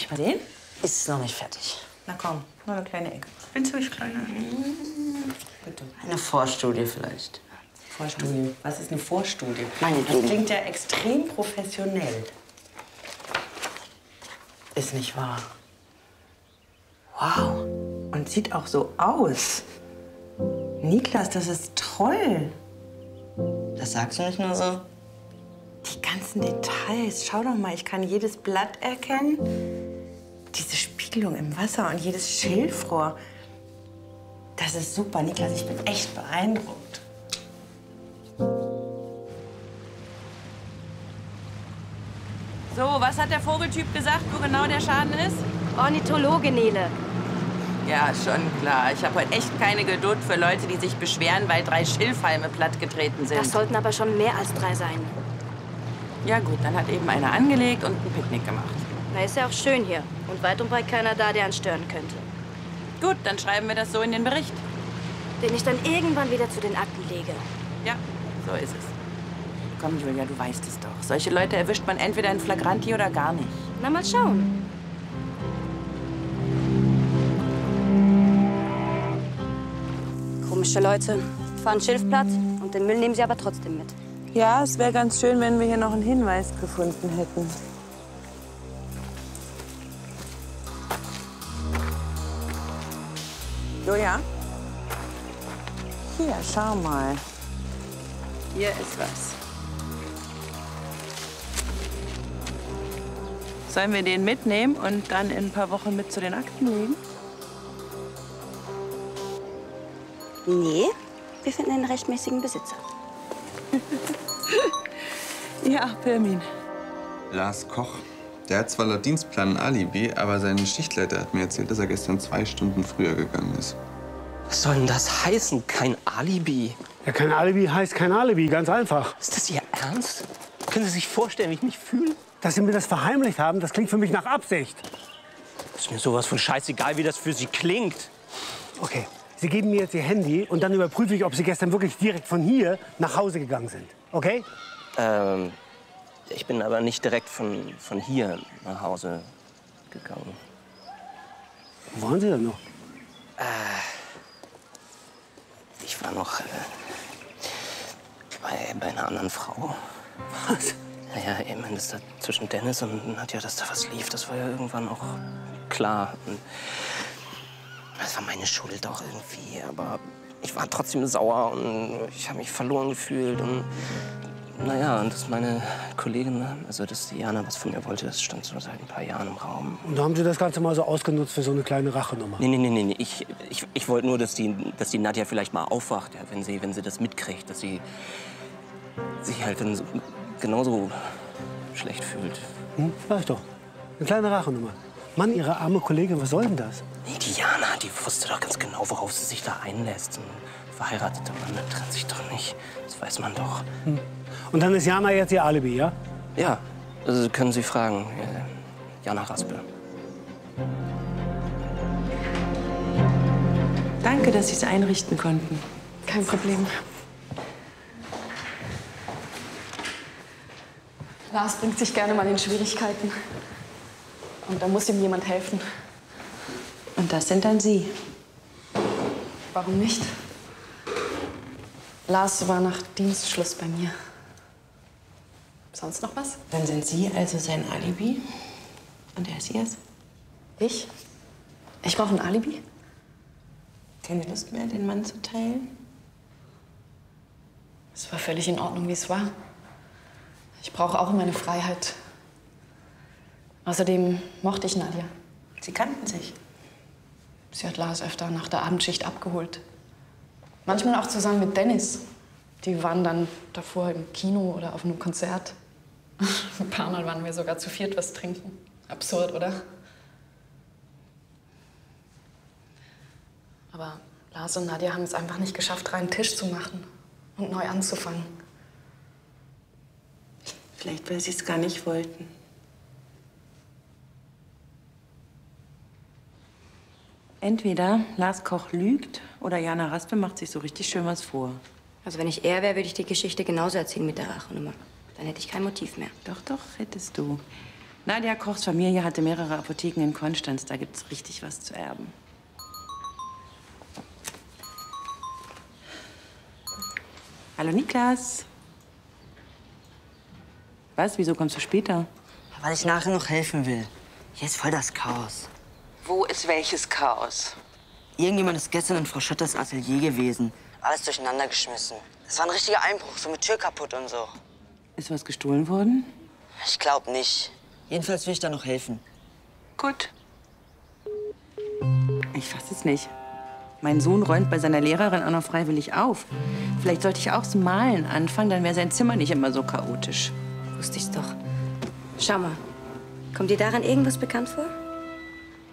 ich mal sehen? Ist noch nicht fertig. Na komm, nur eine kleine Ecke. Winzig kleine. Bitte. Eine Vorstudie vielleicht. Vorstudie. Was ist eine Vorstudie? Meinetwegen. Das klingt ja extrem professionell. Ist nicht wahr. Wow. Und sieht auch so aus. Niklas, das ist toll. Das sagst du nicht nur so? Die ganzen Details. Schau doch mal, ich kann jedes Blatt erkennen. Diese Spiegelung im Wasser und jedes Schilfrohr. Das ist super, Niklas. Ich bin echt beeindruckt. So, was hat der Vogeltyp gesagt, wo genau der Schaden ist? Ornithologe, Nele. Ja, schon klar. Ich habe heute echt keine Geduld für Leute, die sich beschweren, weil 3 Schilfhalme plattgetreten sind. Das sollten aber schon mehr als 3 sein. Ja gut, dann hat eben einer angelegt und ein Picknick gemacht. Na, ist ja auch schön hier. Und weit und breit keiner da, der uns stören könnte. Gut, dann schreiben wir das so in den Bericht. Den ich dann irgendwann wieder zu den Akten lege. Ja, so ist es. Komm, Julia, du weißt es doch. Solche Leute erwischt man entweder in Flagranti oder gar nicht. Na, mal schauen. Komische Leute. Fahren Schilfplatt und den Müll nehmen sie aber trotzdem mit. Ja, es wäre ganz schön, wenn wir hier noch einen Hinweis gefunden hätten. Julia? Hier, schau mal. Hier ist was. Sollen wir den mitnehmen und dann in ein paar Wochen mit zu den Akten legen? Nee, wir finden einen rechtmäßigen Besitzer. Ja, Pirmin. Lars Koch. Der hat zwar laut Dienstplan ein Alibi, aber sein Schichtleiter hat mir erzählt, dass er gestern 2 Stunden früher gegangen ist. Was soll denn das heißen? Kein Alibi? Ja, kein Alibi heißt kein Alibi, ganz einfach. Ist das Ihr Ernst? Können Sie sich vorstellen, wie ich mich fühle? Dass Sie mir das verheimlicht haben, das klingt für mich nach Absicht. Ist mir sowas von scheißegal, wie das für Sie klingt. Okay, Sie geben mir jetzt Ihr Handy und dann überprüfe ich, ob Sie gestern wirklich direkt von hier nach Hause gegangen sind. Okay? Ich bin aber nicht direkt von hier nach Hause gegangen. Wo waren Sie denn noch? Ich war noch bei einer anderen Frau. Was? Ja, ich meine, dass da zwischen Dennis und Nadja, dass da was lief, das war ja irgendwann auch klar. Und das war meine Schuld auch irgendwie, aber ich war trotzdem sauer und ich habe mich verloren gefühlt. Und naja, und dass meine Kollegin, also dass die Jana was von mir wollte, das stand so seit ein paar Jahren im Raum. Und da haben Sie das Ganze mal so ausgenutzt für so eine kleine Rachenummer? Nee. Ich wollte nur, dass die Nadja vielleicht mal aufwacht, ja, wenn sie das mitkriegt, dass sie sich halt dann so genauso schlecht fühlt. Sag ich doch. Eine kleine Rachenummer. Mann, Ihre arme Kollegin, was soll denn das? Nee, die Jana, die wusste doch ganz genau, worauf sie sich da einlässt. Ein verheirateter Mann, der trennt sich doch nicht. Das weiß man doch. Und dann ist Jana jetzt Ihr Alibi, ja? Ja, also können Sie fragen. Jana Raspe. Danke, dass Sie es einrichten konnten. Kein Problem. Lars bringt sich gerne mal in Schwierigkeiten. Und da muss ihm jemand helfen. Und das sind dann Sie. Warum nicht? Lars war nach Dienstschluss bei mir. Sonst noch was? Dann sind Sie also sein Alibi und er ist Ihrs? Ich? Ich brauche ein Alibi? Keine Lust mehr, den Mann zu teilen? Es war völlig in Ordnung, wie es war. Ich brauche auch meine Freiheit. Außerdem mochte ich Nadja. Sie kannten sich. Sie hat Lars öfter nach der Abendschicht abgeholt. Manchmal auch zusammen mit Dennis. Die waren dann davor im Kino oder auf einem Konzert. Ein paar Mal waren wir sogar zu viert was trinken. Absurd, oder? Aber Lars und Nadja haben es einfach nicht geschafft, reinen Tisch zu machen und neu anzufangen. Vielleicht, weil Sie es gar nicht wollten. Entweder Lars Koch lügt oder Jana Raspe macht sich so richtig schön was vor. Also wenn ich er wäre, würde ich die Geschichte genauso erzählen mit der Rachenummer. Dann hätte ich kein Motiv mehr. Doch, hättest du. Nadja Kochs Familie hatte mehrere Apotheken in Konstanz. Da gibt's richtig was zu erben. Hallo Niklas. Was? Wieso kommst du später? Weil ich nachher noch helfen will. Hier ist voll das Chaos. Wo ist welches Chaos? Irgendjemand ist gestern in Frau Schötters Atelier gewesen. Alles durcheinander geschmissen. Es war ein richtiger Einbruch, so mit Tür kaputt und so. Ist was gestohlen worden? Ich glaube nicht. Jedenfalls will ich da noch helfen. Gut. Ich fass es nicht. Mein Sohn räumt bei seiner Lehrerin auch noch freiwillig auf. Vielleicht sollte ich auch zum Malen anfangen, dann wäre sein Zimmer nicht immer so chaotisch. Wusste ich's doch. Schau mal. Kommt dir daran irgendwas bekannt vor?